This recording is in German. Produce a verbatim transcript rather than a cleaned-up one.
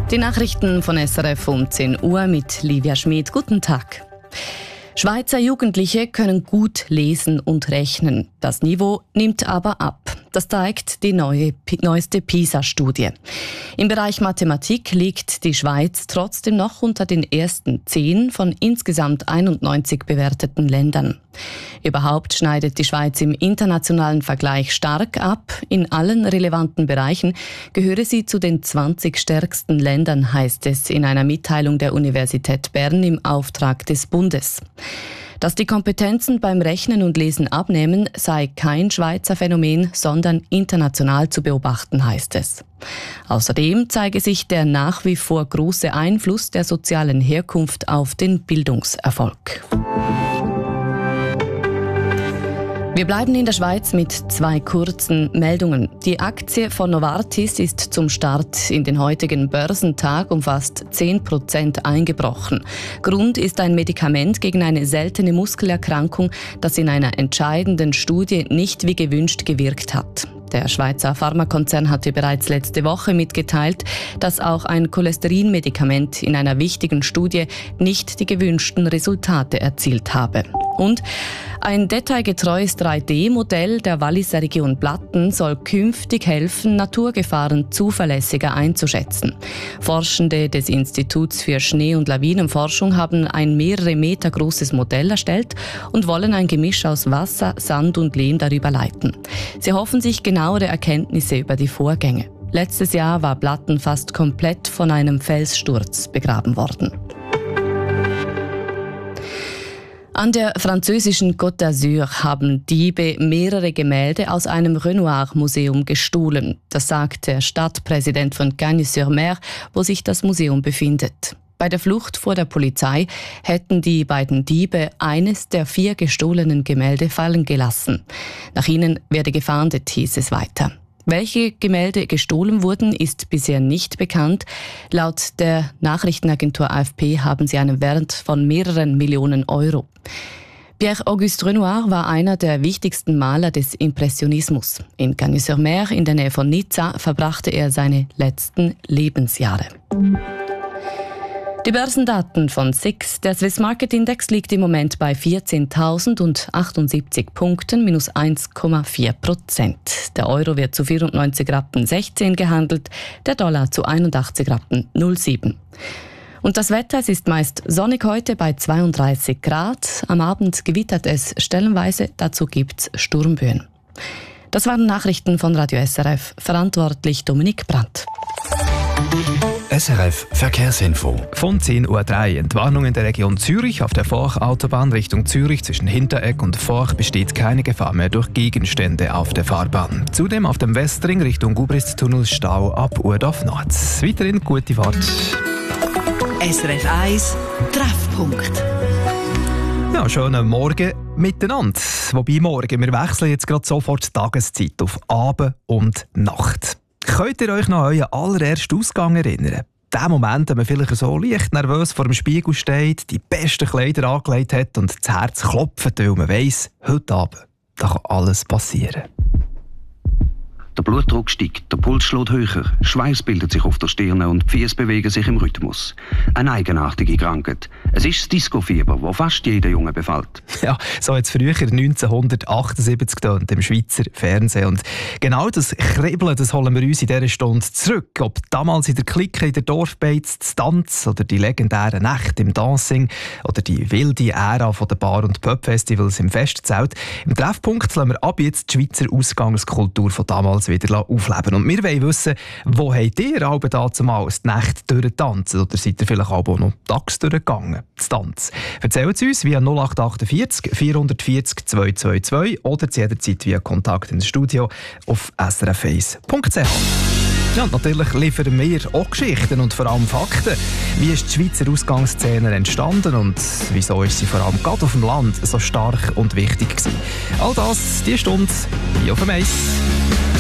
Die Nachrichten von S R F um zehn Uhr mit Livia Schmid. Guten Tag. Schweizer Jugendliche können gut lesen und rechnen. Das Niveau nimmt aber ab. Das zeigt die neue, neueste PISA-Studie. Im Bereich Mathematik liegt die Schweiz trotzdem noch unter den ersten zehn von insgesamt einundneunzig bewerteten Ländern. Überhaupt schneidet die Schweiz im internationalen Vergleich stark ab. In allen relevanten Bereichen gehöre sie zu den zwanzig stärksten Ländern, heißt es in einer Mitteilung der Universität Bern im Auftrag des Bundes. Dass die Kompetenzen beim Rechnen und Lesen abnehmen, sei kein Schweizer Phänomen, sondern international zu beobachten, heißt es. Außerdem zeige sich der nach wie vor große Einfluss der sozialen Herkunft auf den Bildungserfolg. Wir bleiben in der Schweiz mit zwei kurzen Meldungen. Die Aktie von Novartis ist zum Start in den heutigen Börsentag um fast zehn Prozent eingebrochen. Grund ist ein Medikament gegen eine seltene Muskelerkrankung, das in einer entscheidenden Studie nicht wie gewünscht gewirkt hat. Der Schweizer Pharmakonzern hatte bereits letzte Woche mitgeteilt, dass auch ein Cholesterinmedikament in einer wichtigen Studie nicht die gewünschten Resultate erzielt habe. Und ein detailgetreues drei D Modell der Walliser Region Blatten soll künftig helfen, Naturgefahren zuverlässiger einzuschätzen. Forschende des Instituts für Schnee- und Lawinenforschung haben ein mehrere Meter großes Modell erstellt und wollen ein Gemisch aus Wasser, Sand und Lehm darüber leiten. Sie hoffen sich genauere Erkenntnisse über die Vorgänge. Letztes Jahr war Blatten fast komplett von einem Felssturz begraben worden. An der französischen Côte d'Azur haben Diebe mehrere Gemälde aus einem Renoir-Museum gestohlen. Das sagt der Stadtpräsident von Cagnes-sur-Mer, wo sich das Museum befindet. Bei der Flucht vor der Polizei hätten die beiden Diebe eines der vier gestohlenen Gemälde fallen gelassen. Nach ihnen werde gefahndet, hieß es weiter. Welche Gemälde gestohlen wurden, ist bisher nicht bekannt. Laut der Nachrichtenagentur A F P haben sie einen Wert von mehreren Millionen Euro. Pierre-Auguste Renoir war einer der wichtigsten Maler des Impressionismus. In Cagnes-sur-Mer in der Nähe von Nizza verbrachte er seine letzten Lebensjahre. Die Börsendaten von S I X. Der Swiss Market Index liegt im Moment bei vierzehntausendachundsiebzig Punkten, minus eins Komma vier Prozent. Der Euro wird zu vierundneunzig Rappen sechzehn gehandelt, der Dollar zu einundachtzig Rappen null Komma sieben. Und das Wetter, es ist meist sonnig heute bei zweiunddreißig Grad. Am Abend gewittert es stellenweise, dazu gibt's Sturmböen. Das waren Nachrichten von Radio S R F, verantwortlich Dominik Brandt. S R F Verkehrsinfo. Von zehn Uhr drei. Entwarnung in der Region Zürich. Auf der Forch-Autobahn Richtung Zürich zwischen Hinteregg und Forch besteht keine Gefahr mehr durch Gegenstände auf der Fahrbahn. Zudem auf dem Westring Richtung Gubristunnel Stau ab Urdorf Nord. Weiterhin gute Fahrt. S R F eins Treffpunkt. Ja, schönen Morgen miteinander. Wobei morgen, wir wechseln jetzt gerade sofort die Tageszeit auf Abend und Nacht. Könnt ihr euch noch an euren allerersten Ausgang erinnern? Den Moment, wenn man vielleicht so leicht nervös vor dem Spiegel steht, die besten Kleider angelegt hat und das Herz klopft, weil man weiss, heute Abend da kann alles passieren. Der Blutdruck steigt, der Puls schlägt höher, Schweiß bildet sich auf der Stirn und die Füße bewegen sich im Rhythmus. Eine eigenartige Krankheit. Es ist das Disco-Fieber, das fast jeden Jungen befällt. Ja, so hat es früher neunzehnhundertachtundsiebzig getönt im Schweizer Fernsehen. Und genau das Kribbeln, das holen wir uns in dieser Stunde zurück. Ob damals in der Clique, in der Dorfbeiz, das Tanz oder die legendären Nächte im Dancing oder die wilde Ära der Bar- und Pub-Festivals im Festzelt. Im Treffpunkt lassen wir ab jetzt die Schweizer Ausgangskultur von damals wieder aufleben. Und wir wollen wissen, wo habt ihr alle damals die Nächte durchgetanzt? Oder seid ihr vielleicht auch noch tags durchgegangen? Das Tanz. Erzählt es uns via null acht acht vier vierhundertvierzig zweihundertzweiundzwanzig oder zu jeder Zeit via Kontakt ins Studio auf s r f eins punkt c h. Ja, und natürlich liefern wir auch Geschichten und vor allem Fakten. Wie ist die Schweizer Ausgangsszene entstanden und wieso ist sie vor allem gerade auf dem Land so stark und wichtig gewesen? All das, diese Stunde, hier auf dem Eis.